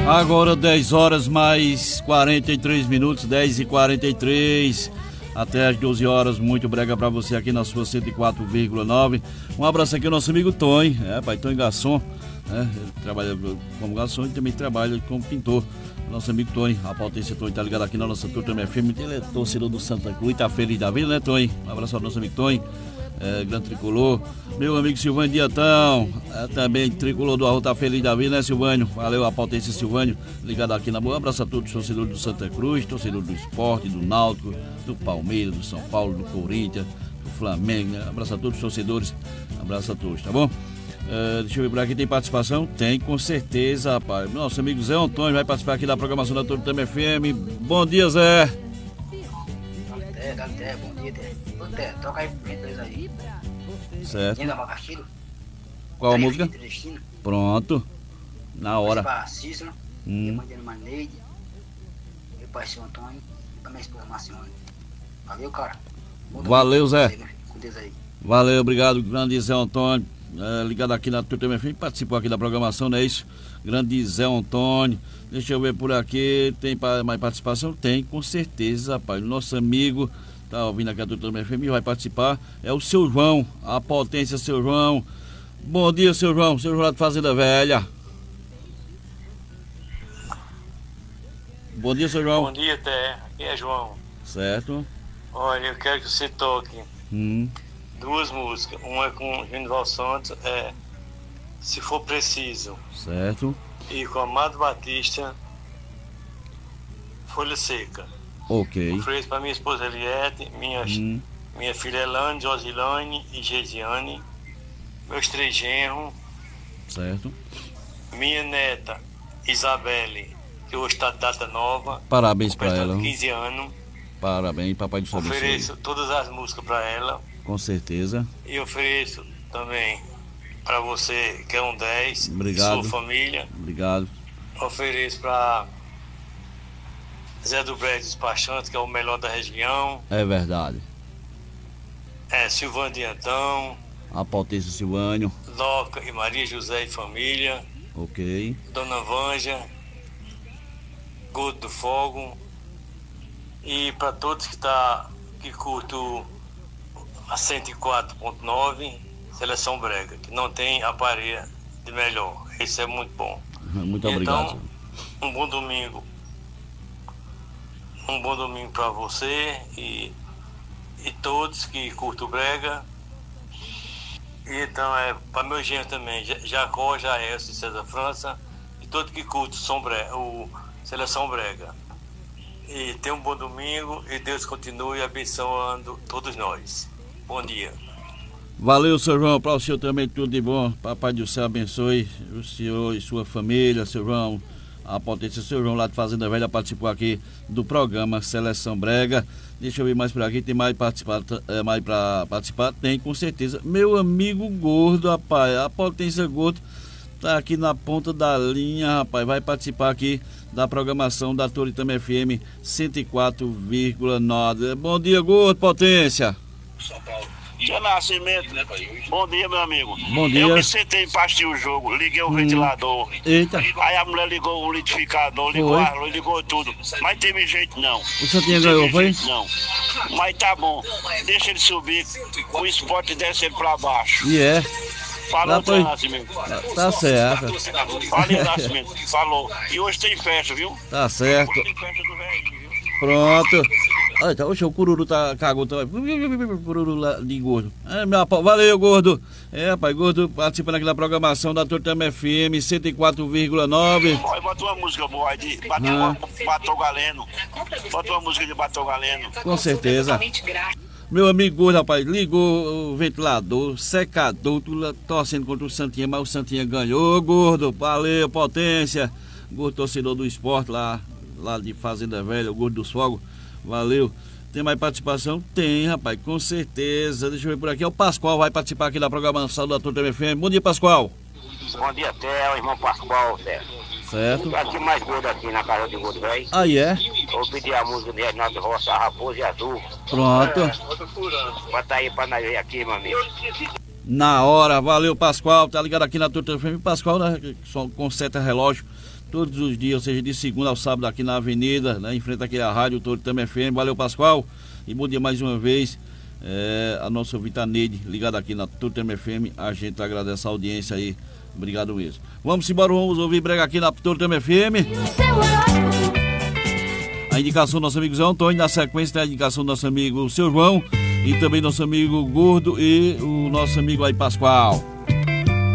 Agora 10 horas mais 43 minutos, 10h43, até as 12 horas, muito brega pra você aqui na sua 104,9. Um abraço aqui ao nosso amigo Tony, pai, Tony Garçom, ele trabalha como garçom e também trabalha como pintor. Nosso amigo Tony, a potência Tony tá ligado aqui na nossa Turma FM, ele é torcedor do Santa Cruz, tá feliz da vida, né, Tony? Um abraço ao nosso amigo Tony. Grande tricolor, meu amigo Silvânio Diatão, também tricolor do Arroio, tá feliz da vida, né, Silvânio? Valeu, a potência Silvânio, ligado aqui na boa. Abraço a todos os torcedores do Santa Cruz, torcedores do Sport, do Náutico, do Palmeiras, do São Paulo, do Corinthians, do Flamengo, né? Abraço a todos os torcedores, abraço a todos, tá bom? Deixa eu ver por aqui, tem participação? Tem, com certeza, rapaz. Nosso amigo Zé Antônio vai participar aqui da programação da Turma FM. Bom dia, Zé. Bom dia, Té. Toca aí pro gente aí. Certo. Qual a música? Pronto. Na hora. Pra Cícero, minha mãe dele Maneide, meu pai Seu Antônio, e pra minha esposa Marcione. Valeu, cara. Valeu, Zé. Com Deus aí. Valeu, obrigado, grande Zé Antônio. Ligado aqui na Turma FM, participou aqui da programação, não é isso? Grande Zé Antônio. Deixa eu ver por aqui, tem mais participação? Tem, com certeza, rapaz. Nosso amigo tá ouvindo aqui a Turma FM, vai participar. É o seu João, a potência, seu João. Bom dia, seu João lá de Fazenda Velha. Bom dia, seu João. Bom dia, Té. Aqui é João. Certo. Olha, eu quero que você toque duas músicas. Uma é com Genival Santos, Se For Preciso. Certo. E com Amado Batista, Folha Seca. Ok. Ofereço para minha esposa Eliette, minha filha Elane, Josilane e Geisiane, meus 3 genros. Certo. Minha neta Isabelle, que hoje está de data nova. Parabéns para ela. 15 anos. Parabéns, papai do céu. Ofereço todas as músicas para ela. Com certeza. E ofereço também para você, que é um 10. Obrigado. Sua família. Obrigado. Ofereço para Zé do Brejo Despachante, que é o melhor da região. É verdade. Silvânio Diantão. A potência Silvânio. Loca e Maria José e família. Ok. Dona Vanja. Gordo do Fogo. E para todos que curtam a 104.9, Seleção Brega, que não tem aparelho de melhor. Isso é muito bom. Muito obrigado. Então, um bom domingo. Um bom domingo para você e todos que curtem o Brega. E então para meu genro também, Jacó, Jaelson e César França, e todos que curtem o Seleção Brega. E tenha um bom domingo e Deus continue abençoando todos nós. Bom dia. Valeu, seu João, para o senhor também tudo de bom. Papai do céu abençoe o senhor e sua família, seu João. A potência, seu João lá de Fazenda Velha participou aqui do programa Seleção Brega. Deixa eu ver mais por aqui, tem mais para participar? Tem, com certeza. Meu amigo Gordo, rapaz, a potência Gordo tá aqui na ponta da linha, rapaz, vai participar aqui da programação da Turma FM 104,9. Bom dia, Gordo, potência. São Paulo. Dia Nascimento, bom dia, meu amigo. Bom dia. Eu me sentei para assistir o jogo, liguei o ventilador. Eita. Aí a mulher ligou o liquidificador, ligou a luz, ligou tudo. Mas teve jeito não. O Santinha ganhou, foi? Não. Mas tá bom, deixa ele subir, o esporte descer para baixo. E é. Falou, Zé Nascimento. Tá certo. Valeu, Nascimento. Falou. E hoje tem festa, viu? Tá certo. Hoje tem festa do velho, viu? Pronto. Olha, oxe, o Cururu tá cagou também. Cururu lá de Gordo. Valeu, Gordo. Rapaz, Gordo participando aqui da programação da Turma FM 104,9. Olha, bota uma música boa aí de Batou Galeno. Bota uma música de Batou Galeno. Com certeza. Meu amigo Gordo, rapaz, ligou o ventilador, secador, tudo torcendo contra o Santinha, mas o Santinha ganhou, Gordo. Valeu, potência. Gordo, torcedor do esporte lá de Fazenda Velha, o Gordo dos Fogos. Valeu. Tem mais participação? Tem, rapaz, com certeza. Deixa eu ver por aqui. O Pascoal vai participar aqui da programação da Turma FM. Bom dia, Pascoal. Bom dia, Té, o irmão Pascoal, Té. Certo. Aqui mais gordo aqui na casa de Gordo Velho. Aí é? Vou pedir a música de Renato Roça, Raposo e Azul. Pronto. Bota aí pra nós ver aqui, meu amigo. Na hora, valeu, Pascoal. Tá ligado aqui na Turma FM. Pascoal, né, só conserta relógio. todos os dias, ou seja, de segunda ao sábado aqui na avenida, né, em frente aqui à rádio Toritama FM. Valeu, Pascoal, e bom dia mais uma vez. A nossa ouvinte Neide, ligada aqui na Toritama FM, a gente agradece a audiência aí, obrigado mesmo. Vamos embora, vamos ouvir brega aqui na Toritama FM. A indicação do nosso amigo Zé Antônio, na sequência tem a indicação do nosso amigo Seu João, e também nosso amigo Gordo e o nosso amigo aí Pascoal.